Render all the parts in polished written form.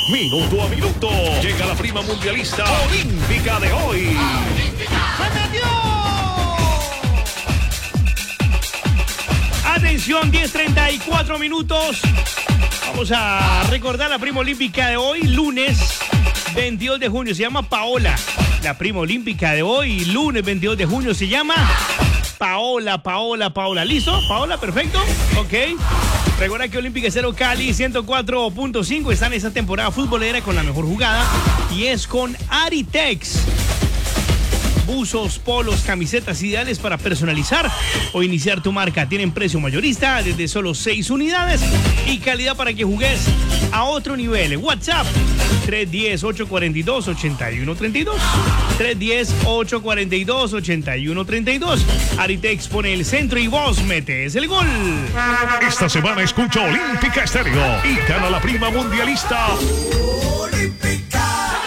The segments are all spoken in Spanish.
Minuto a minuto. Llega la prima mundialista olímpica de hoy. Atención, 10:34 minutos. Vamos a recordar la prima olímpica de hoy, lunes 22 de junio. Se llama Paola. La prima olímpica de hoy, lunes 22 de junio, se llama Paola. ¿Listo? Paola, perfecto. Ok. Recuerda que Olímpica Estéreo Cali 104.5 está en esta temporada futbolera con la mejor jugada y es con Aritex. Buzos, polos, camisetas ideales para personalizar o iniciar tu marca. Tienen precio mayorista desde solo 6 unidades y calidad para que jugues a otro nivel. WhatsApp 310-842-8132. 310-842-8132. Aritex pone el centro y vos metes el gol. Esta semana escucha Olímpica Estéreo y gana la prima mundialista olímpica.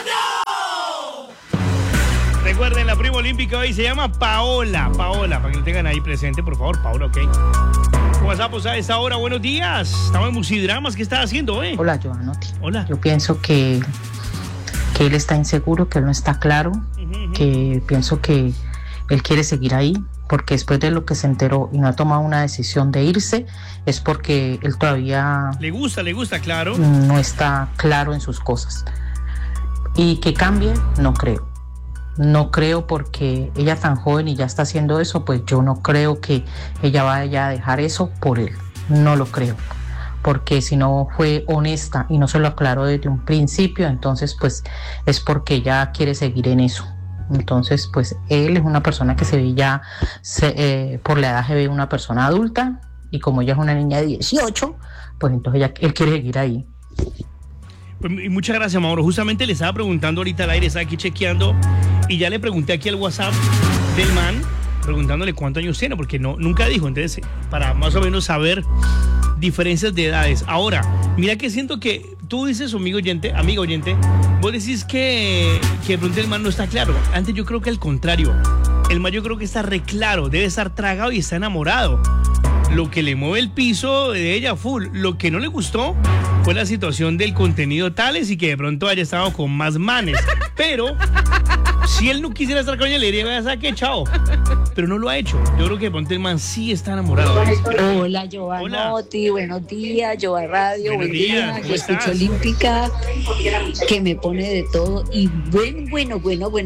Recuerden, la prima olímpica hoy se llama Paola, para que lo tengan ahí presente, por favor, Paola, ok. WhatsApp a esta hora, buenos días. Estamos en Musidramas, ¿qué estás haciendo, Hola, Giovanotti. Hola. Yo pienso que él está inseguro, que él no está claro, que pienso que él quiere seguir ahí, porque después de lo que se enteró y no ha tomado una decisión de irse, es porque él todavía... Le gusta, claro. No está claro en sus cosas. Y que cambie, no creo. No creo, porque ella tan joven y ya está haciendo eso, pues yo no creo que ella vaya a dejar eso por él. No lo creo. Porque si no fue honesta y no se lo aclaró desde un principio, entonces pues es porque ella quiere seguir en eso. Entonces pues él es una persona que se ve ya, por la edad se ve una persona adulta, y como ella es una niña de 18, pues entonces él quiere seguir ahí. Pues, y muchas gracias, Mauro. Justamente le estaba preguntando ahorita al aire, estaba aquí chequeando, y ya le pregunté aquí al WhatsApp del man, preguntándole cuántos años tiene, porque nunca dijo. Entonces, para más o menos saber diferencias de edades. Ahora, mira que siento que tú dices, amigo oyente, vos decís que de pronto el man no está claro. Antes yo creo que al contrario, el man yo creo que está re claro, debe estar tragado y está enamorado. Lo que le mueve el piso de ella full. Lo que no le gustó fue la situación del contenido tales y que de pronto haya estado con más manes. Pero si él no quisiera estar con ella, le diría, ¿sabes qué? Chao. Pero no lo ha hecho. Yo creo que de pronto el man sí está enamorado. Hola, Giovanotti. Buenos días, Giova Radio. Buen día. Yo escucho Olímpica, que me pone de todo. Y bueno.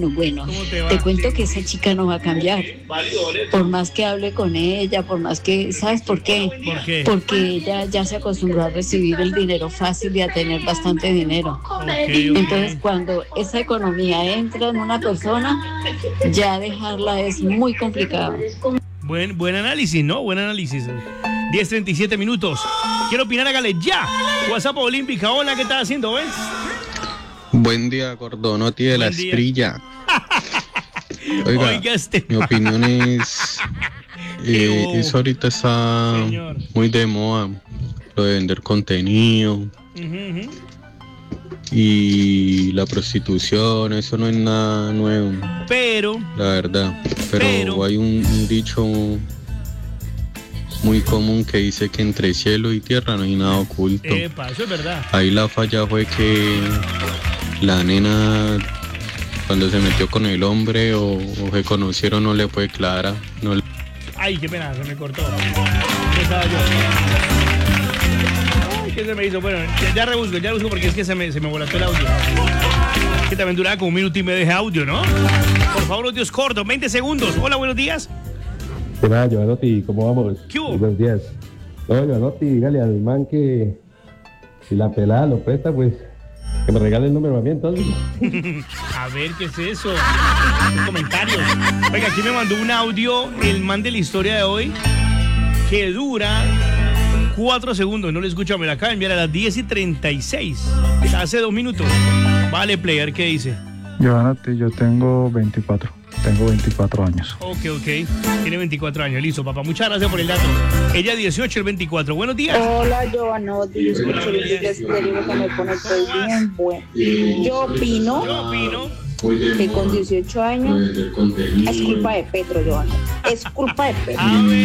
Te cuento que esa chica no va a cambiar. Por más que hable con ella, por más que... ¿Sabes por qué? ¿Por qué? Porque ella ya se acostumbró a recibir el dinero fácil y a tener bastante dinero. Okay. Entonces, cuando esa economía entra en una persona, ya dejarla es muy complicado. Buen análisis, ¿no? Buen análisis. 10:37 minutos. Quiero opinar, hágale ya. WhatsApp Olímpica. Hola, ¿qué estás haciendo, ves? Buen día, Gordonotti de la Esprilla. Oiga, mi opinión es... eso ahorita está muy de moda, lo de vender contenido. Y la prostitución, eso no es nada nuevo. Pero la verdad, pero hay un dicho muy común que dice que entre cielo y tierra no hay nada oculto. Eso es verdad. Ahí la falla fue que la nena, cuando se metió con el hombre o se conocieron, no le fue clara. Ay, qué pena, se me cortó. Ay, ¿qué se me hizo? Bueno, ya rebusco porque es que se me volató el audio. Que también duraba como 1 minuto y medio de audio, ¿no? Por favor, audios cortos, 20 segundos. Hola, buenos días. ¿Qué más, Giovanotti? ¿Cómo vamos? ¿Qué hubo? Buenos días. No, Giovanotti, dígale al man que si la pelada lo presta, pues que me regale el número a mí entonces. A ver, ¿qué es eso? Comentarios. Oiga, aquí me mandó un audio el man de la historia de hoy que dura 4 segundos. No lo escucho, me lo acaba de enviar a las 10:36. Hace 2 minutos. Vale, player, ¿qué dice? Giovanotti, yo tengo 24 años. Ok. Tiene 24 años. Listo, papá. Muchas gracias por el dato. Ella 18, el 24. Buenos días. Hola, Giovanotti. Yo escucho el estéreo que me pone todo bien bueno. Yo opino que con 18 años es culpa de Petro, Giovanotti. Es culpa de Petro.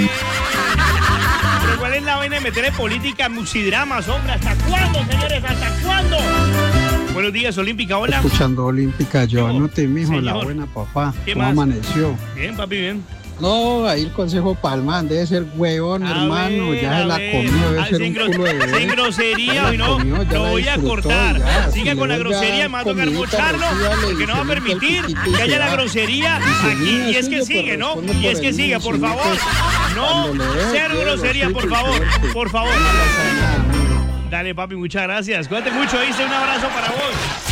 Pero ¿cuál es la vaina de meter en política musidramas, hombre? ¿Hasta cuándo, señores? ¿Hasta cuándo? buenos días, Olímpica, hola. Escuchando Olímpica, Giovanotti, mijo, la buena papá. ¿Cómo amaneció? Bien, papi, bien. No, ahí el consejo palmán, debe ser huevón, hermano, ya se la comió, debe ser un culo de bebé. Sin grosería, hoy no, lo voy a cortar. Siga con la grosería, me va a tocar mocharlo, porque no va a permitir que haya la grosería aquí. Y es que sigue, ¿no? Y es que sigue, por favor. No, cero grosería, por favor, por favor. Dale, papi, muchas gracias. Cuídate mucho, dice un abrazo para vos.